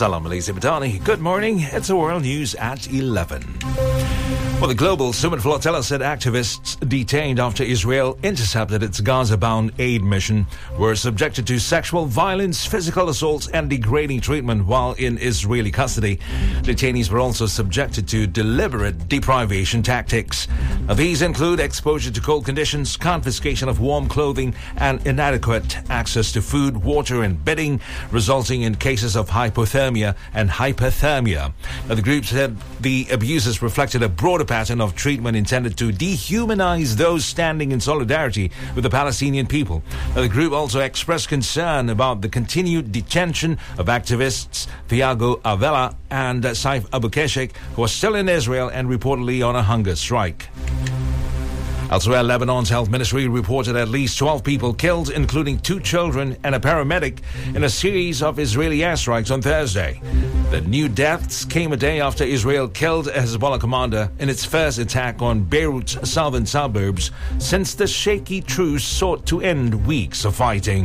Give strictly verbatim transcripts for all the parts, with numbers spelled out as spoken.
Salam alaikum Badani. Good morning. It's a world news at eleven. Well, the Global Summit Flotilla said activists detained after Israel intercepted its Gaza-bound aid mission were subjected to sexual violence, physical assaults, and degrading treatment while in Israeli custody. Detainees were also subjected to deliberate deprivation tactics. Now, these include exposure to cold conditions, confiscation of warm clothing, and inadequate access to food, water, and bedding, resulting in cases of hypothermia and hyperthermia. Now, the group said the abuses reflected a broader pattern of treatment intended to dehumanize those standing in solidarity with the Palestinian people. Now, the group also expressed concern about the continued detention of activists Thiago Avella and Saif Abu Keshek, who are still in Israel and reportedly on a hunger strike. Elsewhere, Lebanon's health ministry reported at least twelve people killed, including two children and a paramedic, in a series of Israeli airstrikes on Thursday. The new deaths came a day after Israel killed a Hezbollah commander in its first attack on Beirut's southern suburbs since the shaky truce sought to end weeks of fighting.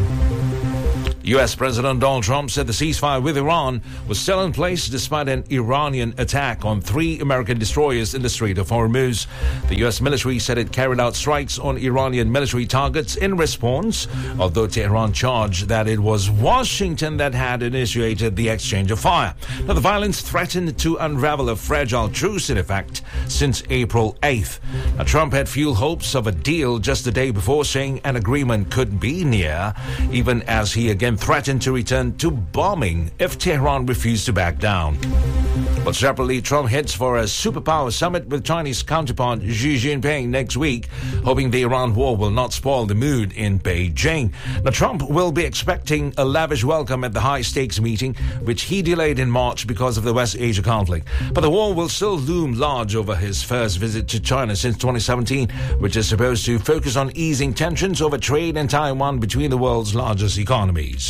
U S President Donald Trump said the ceasefire with Iran was still in place despite an Iranian attack on three American destroyers in the Strait of Hormuz. The U S military said it carried out strikes on Iranian military targets in response, although Tehran charged that it was Washington that had initiated the exchange of fire. Now, the violence threatened to unravel a fragile truce in effect since April eighth. Now, Trump had fueled hopes of a deal just the day before, saying an agreement could be near, even as he again threatened to return to bombing if Tehran refused to back down. But separately, Trump heads for a superpower summit with Chinese counterpart Xi Jinping next week, hoping the Iran war will not spoil the mood in Beijing. Now, Trump will be expecting a lavish welcome at the high-stakes meeting, which he delayed in March because of the West Asia conflict. But the war will still loom large over his first visit to China since twenty seventeen, which is supposed to focus on easing tensions over trade in Taiwan between the world's largest economies.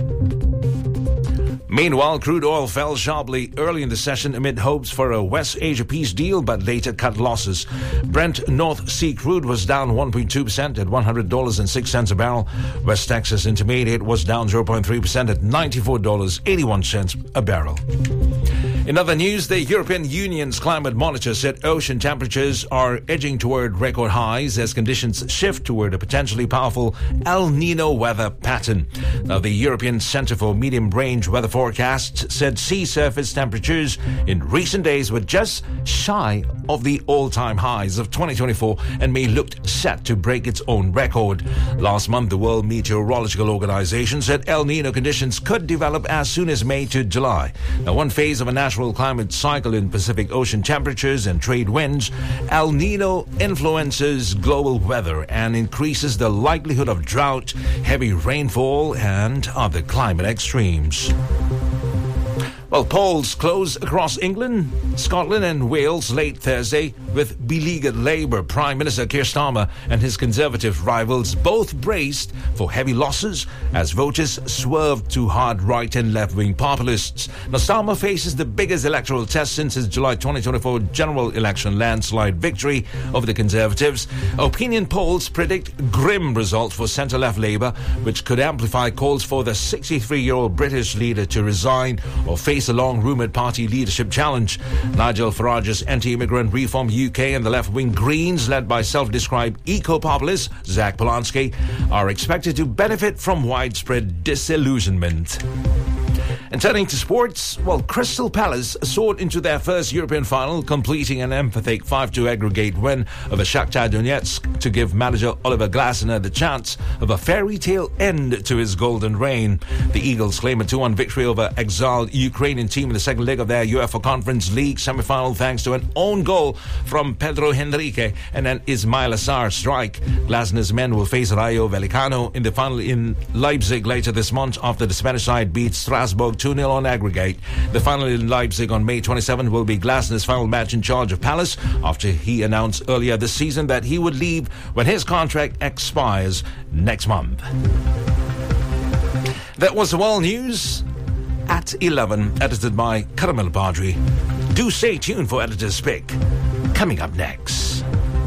Meanwhile, crude oil fell sharply early in the session amid hopes for a West Asia peace deal, but later cut losses. Brent North Sea crude was down one point two percent at one hundred dollars and six cents a barrel. West Texas Intermediate was down zero point three percent at ninety-four dollars and eighty-one cents a barrel. In other news, the European Union's climate monitor said ocean temperatures are edging toward record highs as conditions shift toward a potentially powerful El Niño weather pattern. Now, the European Centre for Medium-Range Weather Forecasts said sea surface temperatures in recent days were just shy of the all-time highs of twenty twenty-four and may look set to break its own record. Last month, the World Meteorological Organization said El Niño conditions could develop as soon as May to July. Now, one phase of a national climate cycle in Pacific Ocean temperatures and trade winds, El Niño influences global weather and increases the likelihood of drought, heavy rainfall, and other climate extremes. Well, polls closed across England, Scotland and Wales late Thursday, with beleaguered Labour Prime Minister Keir Starmer and his Conservative rivals both braced for heavy losses as voters swerved to hard right and left-wing populists. Now, Starmer faces the biggest electoral test since his July twenty twenty-four general election landslide victory over the Conservatives. Opinion polls predict grim results for centre-left Labour, which could amplify calls for the sixty-three-year-old British leader to resign or face a long-rumoured party leadership challenge. Nigel Farage's anti-immigrant Reform U K and the left-wing Greens, led by self-described eco-populist Zach Polanski, are expected to benefit from widespread disillusionment. And turning to sports, well, Crystal Palace soared into their first European final, completing an emphatic five two aggregate win over Shakhtar Donetsk to give manager Oliver Glasner the chance of a fairy tale end to his golden reign. The Eagles claim a two one victory over exiled Ukrainian team in the second leg of their UEFA Conference League semi-final thanks to an own goal from Pedro Henrique and an Ismail Assar strike. Glasner's men will face Rayo Vallecano in the final in Leipzig later this month after the Spanish side beat Strasbourg two nil on aggregate. The final in Leipzig on May twenty-seventh will be Glasner's final match in charge of Palace after he announced earlier this season that he would leave when his contract expires next month. That was the World News at eleven, edited by Karamel Padri. Do stay tuned for Editor's Pick, coming up next.